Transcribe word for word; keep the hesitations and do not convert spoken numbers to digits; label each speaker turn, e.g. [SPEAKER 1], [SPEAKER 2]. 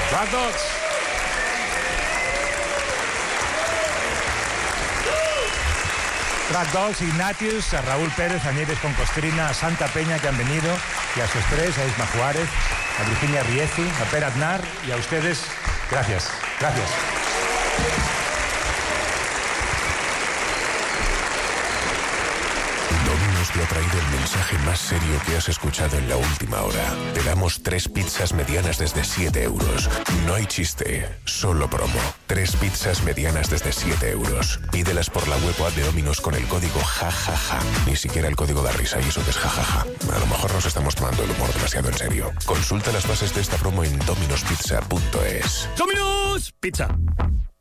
[SPEAKER 1] Drag Dogs. Drag Dogs, Ignatius, a Raúl Pérez, a Nieves con Costrina, a Santa Peña que han venido, y a sus tres, a Isma Juárez, a Virginia Riezi, a Per Aznar y a ustedes. Gracias, gracias.
[SPEAKER 2] Domino's te ha traído el mensaje más serio que has escuchado en la última hora. Te damos tres pizzas medianas desde siete euros. No hay chiste, solo promo. Tres pizzas medianas desde siete euros. Pídelas por la web o app de Domino's con el código jajaja. Ni siquiera el código da risa y eso que es jajaja. A lo mejor nos estamos tomando el humor demasiado en serio. Consulta las bases de esta promo en dominospizza punto es.
[SPEAKER 1] ¡Domino's Pizza!